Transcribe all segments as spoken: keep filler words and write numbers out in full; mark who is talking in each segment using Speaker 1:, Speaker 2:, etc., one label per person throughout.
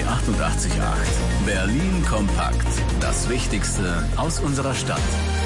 Speaker 1: achtundachtzig Komma acht. Berlin kompakt. Das Wichtigste aus unserer Stadt.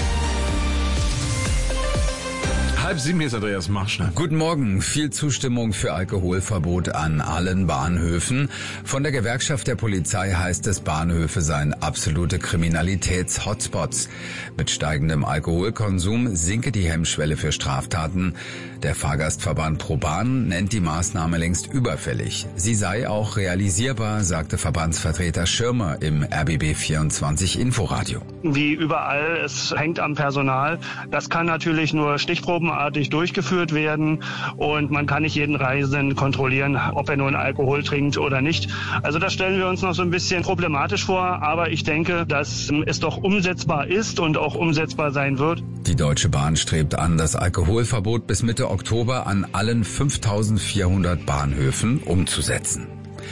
Speaker 2: Halb sieben, hier ist Andreas Marschner.
Speaker 3: Guten Morgen. Viel Zustimmung für Alkoholverbot an allen Bahnhöfen. Von der Gewerkschaft der Polizei heißt es, Bahnhöfe seien absolute Kriminalitäts-Hotspots. Mit steigendem Alkoholkonsum sinke die Hemmschwelle für Straftaten. Der Fahrgastverband ProBahn nennt die Maßnahme längst überfällig. Sie sei auch realisierbar, sagte Verbandsvertreter Schirmer im R B B vierundzwanzig Inforadio.
Speaker 4: Wie überall, es hängt am Personal. Das kann natürlich nur stichprobenartig durchgeführt werden und man kann nicht jeden Reisenden kontrollieren, ob er nun Alkohol trinkt oder nicht. Also das stellen wir uns noch so ein bisschen problematisch vor, aber ich denke, dass es doch umsetzbar ist und auch umsetzbar sein wird.
Speaker 3: Die Deutsche Bahn strebt an, das Alkoholverbot bis Mitte Oktober an allen fünftausendvierhundert Bahnhöfen umzusetzen.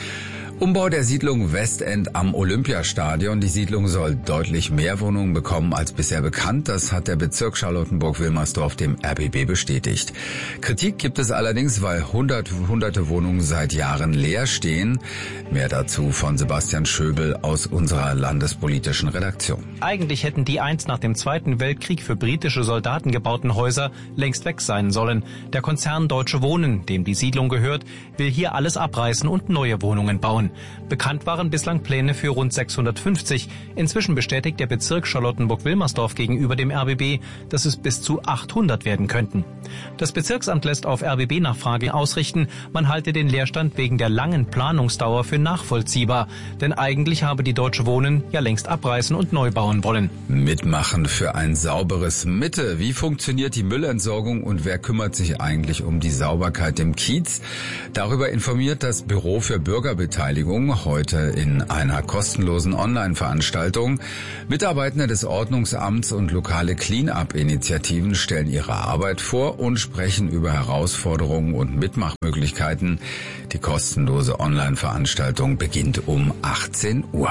Speaker 3: Umbau der Siedlung Westend am Olympiastadion. Die Siedlung soll deutlich mehr Wohnungen bekommen als bisher bekannt. Das hat der Bezirk Charlottenburg-Wilmersdorf dem R B B bestätigt. Kritik gibt es allerdings, weil hundert, hunderte Wohnungen seit Jahren leer stehen. Mehr dazu von Sebastian Schöbel aus unserer landespolitischen Redaktion.
Speaker 5: Eigentlich hätten die einst nach dem Zweiten Weltkrieg für britische Soldaten gebauten Häuser längst weg sein sollen. Der Konzern Deutsche Wohnen, dem die Siedlung gehört, will hier alles abreißen und neue Wohnungen bauen. Bekannt waren bislang Pläne für rund sechshundertfünfzig. Inzwischen bestätigt der Bezirk Charlottenburg-Wilmersdorf gegenüber dem R B B, dass es bis zu achthundert werden könnten. Das Bezirksamt lässt auf R B B-Nachfrage ausrichten, man halte den Leerstand wegen der langen Planungsdauer für nachvollziehbar. Denn eigentlich habe die Deutsche Wohnen ja längst abreißen und neu bauen wollen.
Speaker 3: Mitmachen für ein sauberes Mitte. Wie funktioniert die Müllentsorgung und wer kümmert sich eigentlich um die Sauberkeit im Kiez? Darüber informiert das Büro für Bürgerbeteiligung heute in einer kostenlosen Online-Veranstaltung. Mitarbeitende des Ordnungsamts und lokale Clean-up-Initiativen stellen ihre Arbeit vor und sprechen über Herausforderungen und Mitmachmöglichkeiten. Die kostenlose Online-Veranstaltung beginnt um achtzehn Uhr.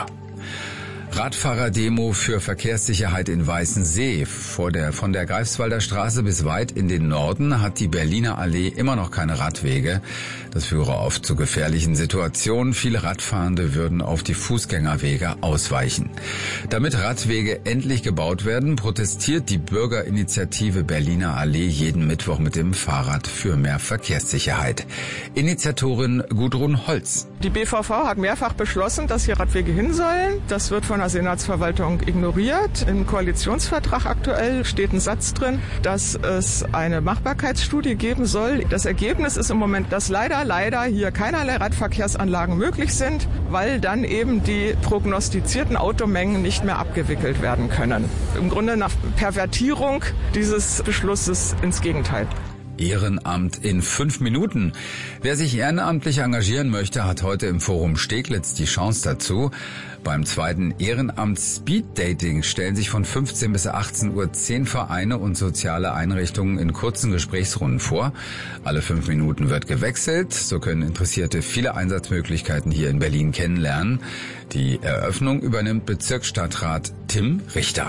Speaker 3: Radfahrerdemo für Verkehrssicherheit in Weißensee. Vor der, von der Greifswalder Straße bis weit in den Norden hat die Berliner Allee immer noch keine Radwege. Das führe oft zu gefährlichen Situationen. Viele Radfahrende würden auf die Fußgängerwege ausweichen. Damit Radwege endlich gebaut werden, protestiert die Bürgerinitiative Berliner Allee jeden Mittwoch mit dem Fahrrad für mehr Verkehrssicherheit. Initiatorin Gudrun Holz.
Speaker 6: Die B V V hat mehrfach beschlossen, dass hier Radwege hin sollen. Das wird von der Senatsverwaltung ignoriert. Im Koalitionsvertrag aktuell steht ein Satz drin, dass es eine Machbarkeitsstudie geben soll. Das Ergebnis ist im Moment, dass leider, leider hier keinerlei Radverkehrsanlagen möglich sind, weil dann eben die prognostizierten Automengen nicht mehr abgewickelt werden können. Im Grunde eine Pervertierung dieses Beschlusses ins Gegenteil.
Speaker 3: Ehrenamt in fünf Minuten. Wer sich ehrenamtlich engagieren möchte, hat heute im Forum Steglitz die Chance dazu. Beim zweiten Ehrenamt Speed Dating stellen sich von fünfzehn bis achtzehn Uhr zehn Vereine und soziale Einrichtungen in kurzen Gesprächsrunden vor. Alle fünf Minuten wird gewechselt. So können Interessierte viele Einsatzmöglichkeiten hier in Berlin kennenlernen. Die Eröffnung übernimmt Bezirksstadtrat Tim Richter.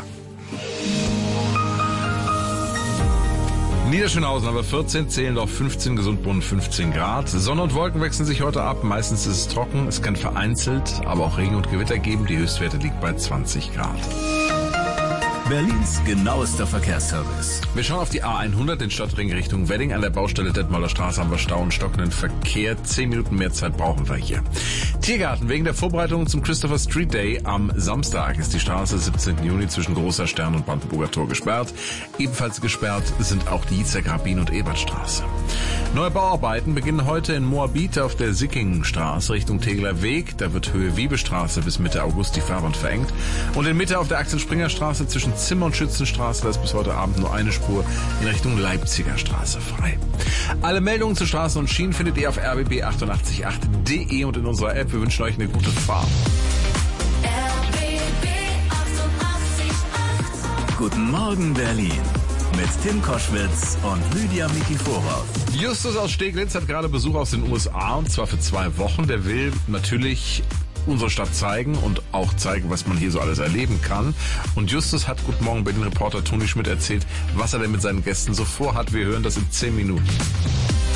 Speaker 2: Niederschönhausen aber vierzehn, Zehlendorf fünfzehn, Gesundbrunnen fünfzehn Grad. Sonne und Wolken wechseln sich heute ab. Meistens ist es trocken. Es kann vereinzelt, aber auch Regen und Gewitter geben. Die Höchstwerte liegt bei zwanzig Grad.
Speaker 1: Berlins genauester Verkehrsservice.
Speaker 2: Wir schauen auf die A hundert, den Stadtring Richtung Wedding. An der Baustelle Detmolder Straße haben wir Stau und stockenden Verkehr. Zehn Minuten mehr Zeit brauchen wir hier. Tiergarten. Wegen der Vorbereitungen zum Christopher Street Day am Samstag ist die Straße siebzehnten Juni zwischen Großer Stern und Brandenburger Tor gesperrt. Ebenfalls gesperrt sind auch die Yitzhak-Rabin- und Ebertstraße. Neue Bauarbeiten beginnen heute in Moabit auf der Sickingenstraße Richtung Tegeler Weg. Da wird Höhe Wiebestraße bis Mitte August die Fahrbahn verengt. Und in Mitte auf der Axel-Springer-Straße zwischen Zimmer- und Schützenstraße, da ist bis heute Abend nur eine Spur in Richtung Leipziger Straße frei. Alle Meldungen zu Straßen und Schienen findet ihr auf r b b achtundachtzig Punkt acht punkt de und in unserer App. Wir wünschen euch eine gute Fahrt.
Speaker 1: R B B achtundachtzig Komma acht. Guten Morgen Berlin. Mit Tim Koschwitz und Lydia Miki Voraus.
Speaker 2: Justus aus Steglitz hat gerade Besuch aus den U S A und zwar für zwei Wochen. Der will natürlich unsere Stadt zeigen und auch zeigen, was man hier so alles erleben kann. Und Justus hat Guten Morgen Berlin Reporter Toni Schmidt erzählt, was er denn mit seinen Gästen so vorhat. Wir hören das in zehn Minuten.